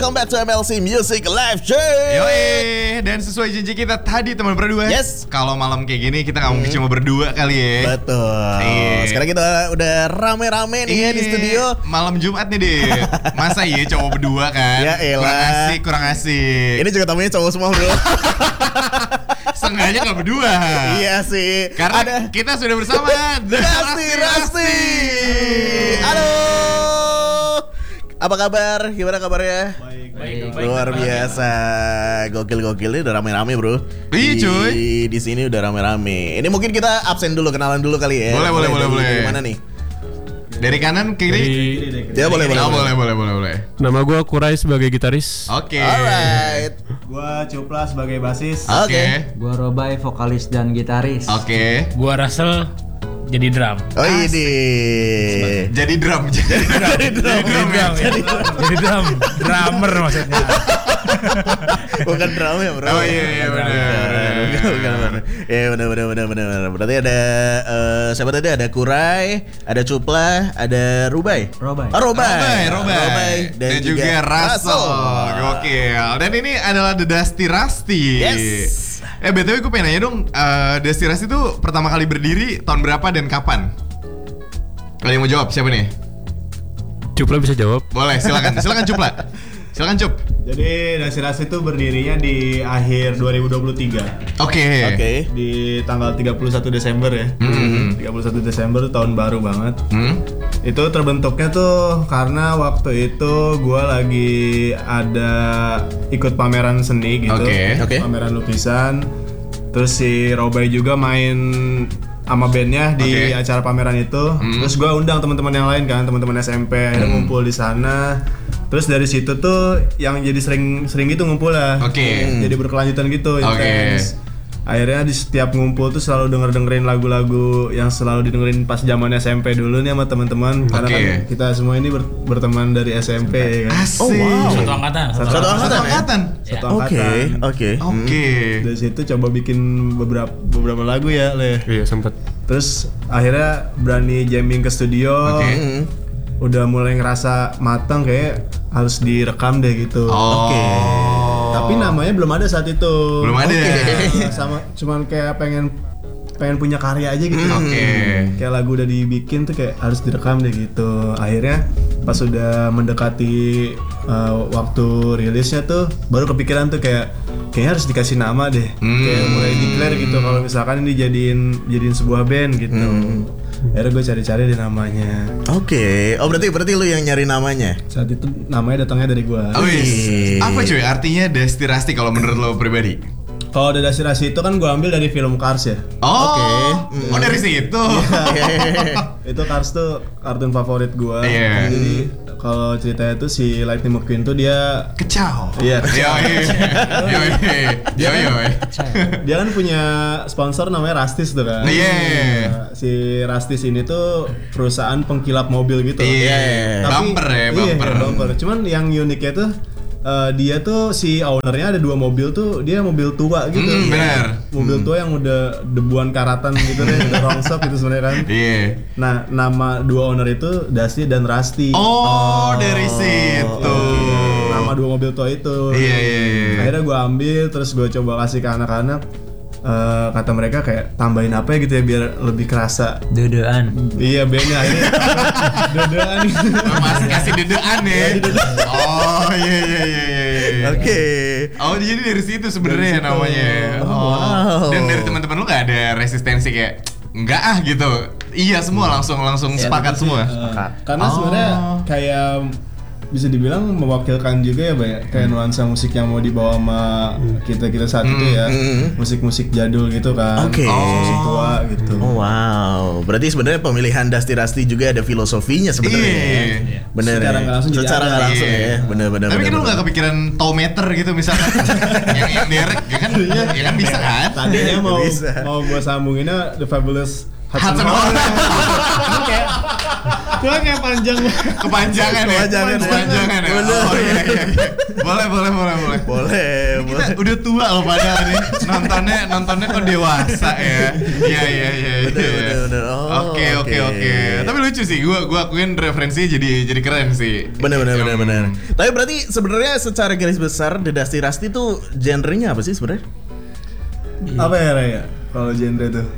welcome back to MLC Music Live Show. Yoi, dan sesuai janji kita tadi teman berdua. Yes. Kalau malam kayak gini kita nggak mungkin cuma berdua kali ya. Betul. Sekarang kita udah rame-rame nih ya di studio. Malam Jumat nih deh. Masa iya cowok berdua kan? Ya elah. Kurang asik. Ini juga tamunya cowok semua bro. Sengaja nggak berdua. Iya sih. Karena kita sudah bersama Rasti. Halo. Apa kabar? Gimana kabarnya? Baik. Luar biasa. Gokil ini udah rame-rame bro. Iya cuy. Di sini udah rame-rame. Ini mungkin kita absen dulu, kenalan dulu kali ya. Boleh. Dari mana nih? Dari kanan ke kiri? Ya boleh. Boleh. Nama gue Kurai sebagai gitaris. Oke. Alright. Gua Cupla sebagai basis. Oke. Gua Robai, vokalis dan gitaris. Oke. Gua Russell jadi drum. Oh ini. Jadi drum. Jadi Drum. Drummer maksudnya. Bukan drama ya bro. Oh iya benar. Ya benar. Berarti ada siapa tadi? Ada Kurai, ada Cupla, ada Robai. Robai. Oh, Robai. Dan juga Russell. Gokil. Dan ini adalah The Dusty Rusty. Yes. BTW gue pengen nanya dong, Dusty Rusty itu pertama kali berdiri tahun berapa dan kapan? Kalau yang mau jawab siapa nih? Cupla bisa jawab. Boleh, silakan Cupla. Silakan Cup. Jadi Dusty Rusty itu berdirinya di akhir 2023. Oke. Di tanggal 31 Desember ya. 31 Desember tahun baru banget. Itu terbentuknya tuh karena waktu itu gue lagi ada ikut pameran seni gitu. Oke. Pameran lukisan. Terus si Robai juga main sama bandnya di acara pameran itu. Terus gue undang teman-teman yang lain kan, teman-teman SMP, akhirnya ngumpul di sana. Terus dari situ tuh yang jadi sering gitu ngumpul lah. Jadi berkelanjutan gitu, intens. Akhirnya di setiap ngumpul tuh selalu dengerin lagu-lagu yang selalu didengerin pas zaman SMP dulu nih sama teman-teman. Karena kan kita semua ini berteman dari SMP ya kan. Asik. Oh wow. Satu angkatan. Satu angkatan. Oke. Dari situ coba bikin beberapa lagu ya, Le. Iya sempet. Terus akhirnya berani jamming ke studio. Udah mulai ngerasa matang kayak harus direkam deh gitu. Oke. Tapi namanya belum ada saat itu. Belum ada. Sama cuman kayak pengen punya karya aja gitu. Kayak lagu udah dibikin tuh kayak harus direkam deh gitu. Akhirnya pas udah mendekati waktu rilisnya tuh baru kepikiran tuh kayaknya harus dikasih nama deh. Kayak mulai declare gitu kalau misalkan ini jadiin sebuah band gitu. Akhirnya gue cari-cari deh namanya. Oke. Oh berarti lu yang nyari namanya? Saat itu namanya datangnya dari gue. Apa cuy artinya Dusty Rusty kalau menurut lo pribadi? Kalau The Dusty Rusty itu kan gue ambil dari film Cars ya. Oh dari situ. Itu Cars tuh kartun favorit gue. Iya. Jadi kalau ceritanya tuh si Lightning McQueen tuh dia Kecau. Iya. Dia kan punya sponsor namanya Rustis tuh kan. Iya. Si Rustis ini tuh perusahaan pengkilap mobil gitu. Iya. Bumper ya, bumper. Iya, bumper. Cuman yang uniknya tuh dia tuh si ownernya ada 2 mobil tuh, dia mobil tua gitu. Benar. Mobil tua yang udah debuan karatan gitu deh, udah rongsok gitu sebenarnya kan. Iya. Nah, nama 2 owner itu Dusty dan Rusty. Dari situ. Nama 2 mobil tua itu. Iya. Akhirnya gue ambil, terus gue coba kasih ke anak-anak. Kata mereka kayak tambahin apa ya gitu ya biar lebih kerasa. Dedean. Iya bandnya akhirnya dedean. Masih kasih dedean ya. Oh iya. Oke. Oh jadi dari situ sebenarnya namanya. Wow. Dan dari teman-teman lu nggak ada resistensi kayak enggak gitu. Iya semua langsung sepakat semua. Karena sebenarnya kayak bisa dibilang mewakilkan juga ya Bay, kayak nuansa musik yang mau dibawa sama kita saat itu ya, musik-musik jadul gitu kan, musik tua gitu. Oh wow, berarti sebenarnya pemilihan Dusty Rusty juga ada filosofinya sebenarnya. Bener. Secara nggak langsung Secara nggak langsung ya, bener. Tapi kan lu nggak kepikiran tometer gitu misalkan, yang derek, ya kan bisa kan? Tadinya mau gue sambunginnya The Fabulous Hudson Hornet. Gua kayak panjang banget. Kepanjangan ya. Kepanjangan ya. Oh iya. Boleh. Boleh. Udah tua loh padahal nih. Nontonnya kok dewasa ya. Iya. Bener. Oh, Oke. Tapi lucu sih. Gua akuin referensinya jadi keren sih. Bener. Tapi berarti sebenarnya secara garis besar The Dusty Rusty tuh genrenya apa sih sebenarnya? Apa ya Raya? Kalau genre tuh.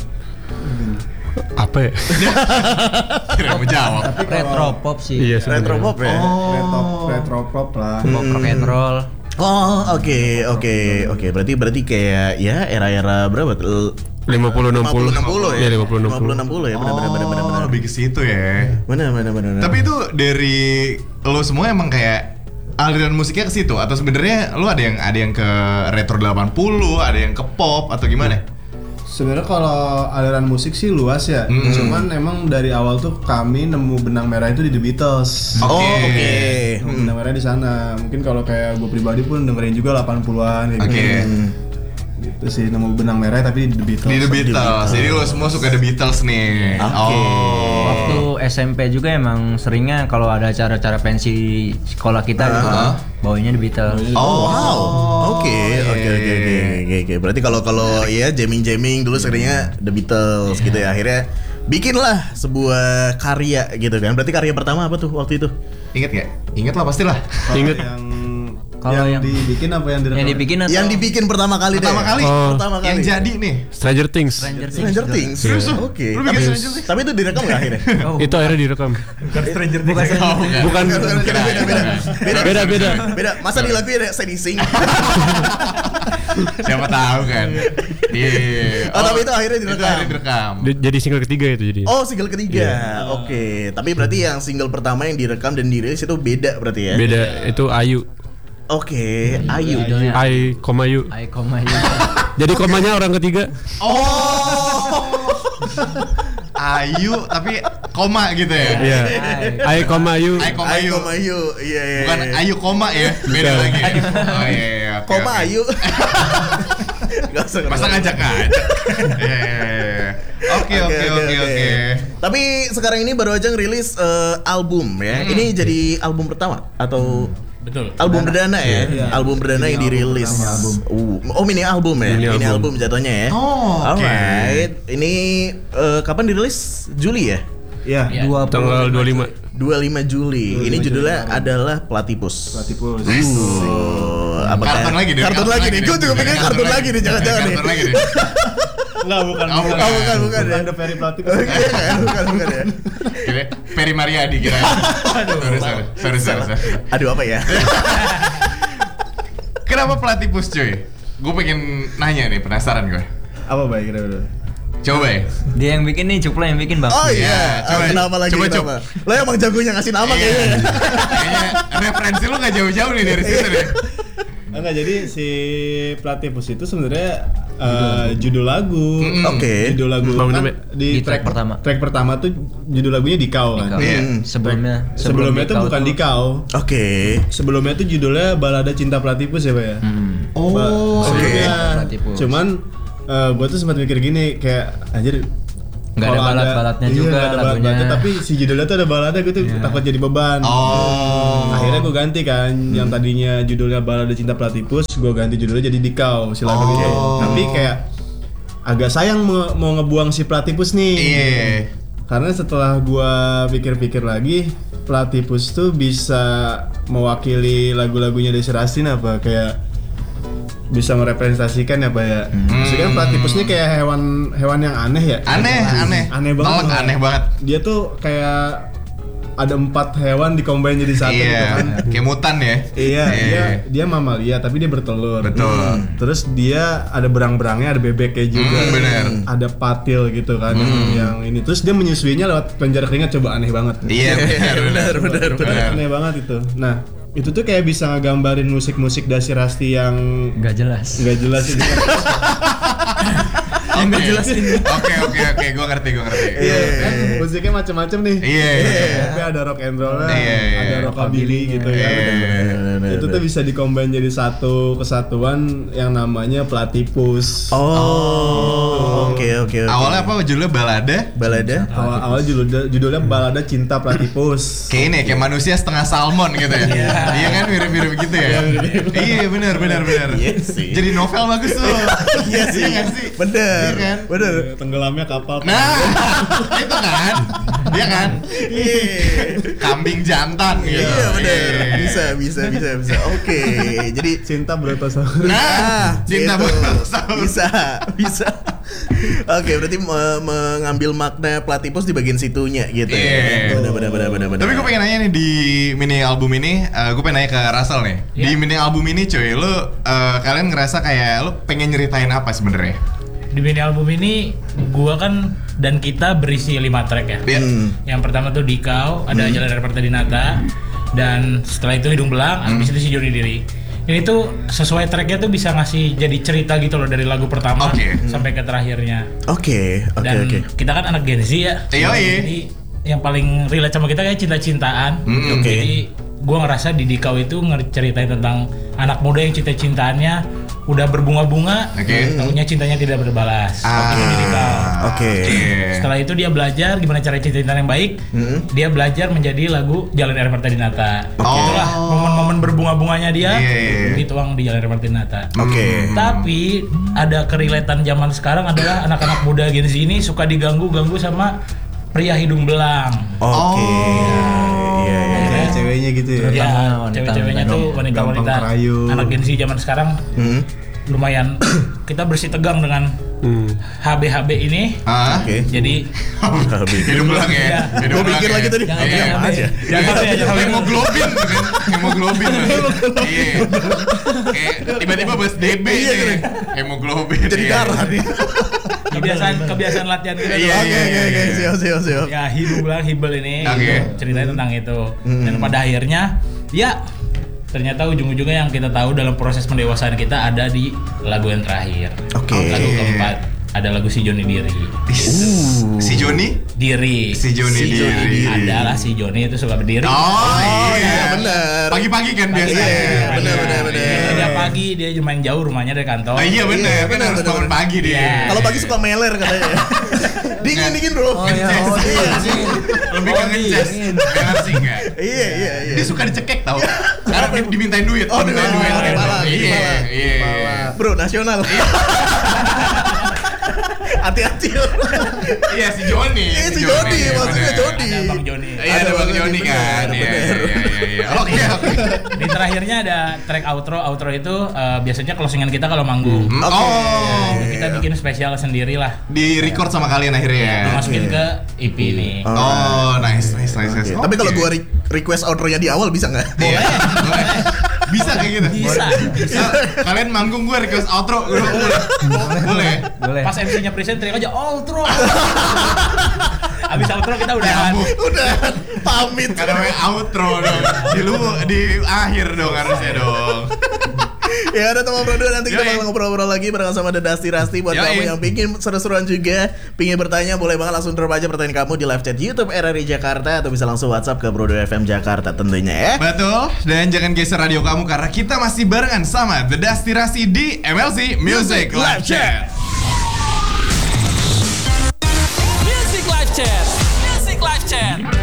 Apa ya? Kira mau jawab. Tapi retro pop sih. Iya, Retro pop ya? Retro pop lah. Pop rock and roll. Oh, oke. Berarti kayak ya era-era berapa tuh? 50-60 60 ya? Iya 50-60 ya, benar. Lebih ke situ ya. Benar. Tapi itu dari lo semua emang kayak aliran musiknya ke situ atau sebenarnya lo ada yang ke retro 80, ada yang ke pop atau gimana? Sebenarnya kalau aliran musik sih luas ya. Cuman emang dari awal tuh kami nemu benang merah itu di The Beatles. Oke. Benang merah di sana. Mungkin kalau kayak gue pribadi pun dengerin juga 80-an gitu. Oke. Gitu sih, nemu benang merah tapi di The Beatles. Di The Beatles. Jadi lo semua suka The Beatles nih. Oke. Waktu SMP juga emang seringnya kalau ada acara-acara pensi sekolah kita gitu, bawanya The Beatles. Oh, wow. Oke. Berarti kalau ya jamming dulu seringnya The Beatles gitu ya. Akhirnya bikinlah sebuah karya gitu kan. Berarti karya pertama apa tuh waktu itu? Ingat gak? Ingat lah pastilah. Ingat. Kalau yang dibikin apa yang direkam? yang dibikin atau Yang dibikin pertama kali deh. Oh. Yang jadi nih. Stranger Things. Stranger Things. Serius lu? Oke. Lu bikin Stranger Things? Tapi itu direkam nggak akhirnya? Itu akhirnya direkam. Bukan. Beda. Masa dilakuin ya sedising? Siapa tahu kan. Iya. Oh, tapi itu akhirnya direkam. Jadi single ketiga itu jadi. Oh, single ketiga. Oke. Tapi berarti yang single pertama yang direkam dan dirilis itu beda berarti ya? Beda, itu Ayu. Oke, Ayu. I, Yu. I, Yu. Jadi komanya orang ketiga. Oh. Ayu tapi koma gitu ya. Iya. I, Yu. Ayu. Iya. Bukan Ayu koma ya. Beda lagi. Oh iya. Koma Ayu. Gak usah. Masa ngajak-ngajak. Oke. Tapi sekarang ini baru aja ngerilis album ya. Ini jadi album pertama atau Betul. album perdana ya? Album perdana yang dirilis. Oh, mini album ya? Mini album jatuhnya ya. Oh, oke. Alright. Ini kapan dirilis? Juli ya? Iya. Tanggal 25. 25 Juli. Ini judulnya adalah Platypus. Apakah Kartun lagi deh. Kartun lagi nih. Gue juga pikir kartun lagi nih, jangan-jangan nih. Kartun lagi deh. Enggak, bukan. Bukan ya. Ada Ferry Platypus. Bukan ya. Kira Ferry Mariadi kira. Sorry. Aduh, apa ya? Kenapa Platypus cuy? Gue pengen nanya nih, penasaran gue. Apa baik kira-kira? Coba ya. Dia yang bikin nih, Cupla yang bikin, Bang. Oh iya. Iya, coba. Kenapa lagi? Coba, Kenapa? Lo emang jagonya ngasih nama Iya. kayaknya. Kayaknya referensi lu gak jauh-jauh nih dari situ deh. Enggak, jadi si Platypus itu sebenarnya judul lagu. Oke. Judul lagu Bangun kan dulu, di Di track pertama. Track pertama tuh judul lagunya Dikau kan. Iya. Sebelumnya tuh bukan Dikau. Oke. Sebelumnya tuh judulnya Balada Cinta Platypus ya, Pak ya. Oh. Sebelumnya. Platypus. Cuman gue tuh sempat mikir gini kayak anjir Nggak ada kalau balad-baladnya iya, juga nggak ada lagunya. balad-baladnya, tapi si judulnya tuh ada baladnya, gue tuh takut jadi beban. Oh. Akhirnya gue ganti kan, yang tadinya judulnya Balada Cinta Platypus, gue ganti judulnya jadi Dikau si lagu itu. Tapi kayak agak sayang mau ngebuang si Platypus nih. Iya. Karena setelah gue pikir-pikir lagi, Platypus tuh bisa mewakili lagu-lagunya Desy Rastin apa kayak bisa merepresentasikan ya Pak ya. Maksudnya kan Platypus ini kayak hewan yang aneh ya. Aneh banget. Telek aneh banget. Dia tuh kayak ada 4 hewan dikombin jadi satu gitu Iya. kan. Kayak mutan ya. Iya, dia mamalia tapi dia bertelur. Betul. Terus dia ada berang-berangnya, ada bebeknya juga. Bener. Ada patil gitu kan yang ini. Terus dia menyusuinya lewat penjara keringat, coba aneh banget. Iya, benar. Aneh banget itu. Nah, itu tuh kayak bisa ngegambarin musik-musik Desy Rasti yang Nggak jelas. nggak jelas itu. Oke, gue ngerti. Iya, kan musiknya macam-macam nih. Iya. Tapi ada rock and roll, Iya. ada rockabilly gitu ya. Itu tuh bisa dikombin jadi satu kesatuan yang namanya Platypus. Oke. Awalnya apa judulnya balada? Awal judulnya Balada Cinta Platypus. Kayak ini kayak manusia setengah salmon gitu ya. Iya kan mirip-mirip gitu ya. Iya benar. Iya sih. Jadi novel bagus tuh. Iya sih. Iya nggak sih? Bener. Iya kan? Bener. Tenggelamnya kapal. Nah, itu kan. Iya kan? Kambing jantan gitu. Iya bener. Bisa. Oke. Jadi Cinta Brontosaurus. Nah, cinta gitu. Brontosaurus. Bisa. Oke, berarti mengambil makna Platypus di bagian situnya gitu ya. Iya. Benar. Tapi gue pengen nanya nih di mini album ini, gue pengen nanya ke Russell nih. Di mini album ini cuy, lu kalian ngerasa kayak lu pengen nyeritain apa sebenarnya? Di mini album ini gua kan dan kita berisi 5 track ya. Yang pertama tuh Dikau, ada Jalan dari Partai Dinata, dan setelah itu Hidung Belang, habis itu Si Joni Diri. Ini tuh sesuai tracknya tuh bisa ngasih jadi cerita gitu loh dari lagu pertama sampai ke terakhirnya. Oke. Dan kita kan anak Gen Z ya. Jadi yang paling relate sama kita kayak cinta-cintaan. Jadi gua ngerasa di Dikau itu ngeceritain tentang anak muda yang cinta-cintaannya udah berbunga-bunga, tahunya cintanya tidak berbalas. Itu di Dikau. Setelah itu dia belajar gimana cara cinta-cintaan yang baik. Dia belajar menjadi lagu Jalan Air Partai Dinata. Itulah momen-momen berbunga-bunganya dia dituang di Jalan Air Partai Dinata. Tapi ada kerelataan zaman sekarang adalah anak-anak muda Gen Z ini suka diganggu sama pria hidung belang. Ceweknya gitu ya. Ya, cewek-ceweknya tuh wanita-wanita anak Gen Z zaman sekarang lumayan kita bersih tegang dengan HB ini. Jadi hidung belang ya. Gue pikir lagi tadi. Jangan aja. Hemoglobin kan. Hemoglobin. Iya. Tiba-tiba bahas DB nih. Hemoglobin. Jadi darah nih. Kebiasaan latihan kita. Siap. Ya hidung belang hibel ini ceritanya tentang itu. Dan pada akhirnya ya ternyata ujung-ujungnya yang kita tahu dalam proses pendewasaan kita ada di lagu yang terakhir. Lagu keempat ada lagu Si Joni Diri. Si Joni? Diri. Si Joni Diri. Adalah si Joni itu suka berdiri. Iya benar. Pagi-pagi kan biasanya. Benar. Dia pagi dia lumayan jauh rumahnya dari kantor. Iya benar. Kan harus bangun pagi dia. Kalau pagi suka meler katanya. Dingin bro. Lebih ke ngeces. Energi enggak? Iya. Dia suka dicekek tau. Karena dimintain duit. Dimintain duit. Iya. Bro, nasional. Hati-hati. Iya si Joni. Si Joni, maksudnya Joni. Ada Bang Joni. Iya ada Bang Joni kan. Iya. Oke. Di terakhirnya ada track outro itu biasanya closingan kita kalau manggung. Kita bikin spesial sendiri lah. Di record sama kalian akhirnya. Masukin ke EP ini. Nice. Tapi kalau gua request outro-nya di awal bisa nggak? Boleh. Bisa kayak gitu. Bisa. Kalian manggung gue request outro. Boleh. Boleh. Pas MC-nya present teriak aja outro. Abis outro kita udah pamit. Karena outro dong. Di akhir dong harusnya dong. Ya udah teman bro, nanti kita bakal ngobrol-ngobrol lagi bareng sama The Dusty Rusty. Buat kamu yang pingin seru-seruan juga, pingin bertanya, boleh banget langsung drop aja pertanyaan kamu di live chat YouTube RRI Jakarta, atau bisa langsung WhatsApp ke Brodo FM Jakarta tentunya ya. Betul. Dan jangan geser radio kamu karena kita masih barengan sama The Dusty Rusty di MLC Music Live Chat. Music Live Chat.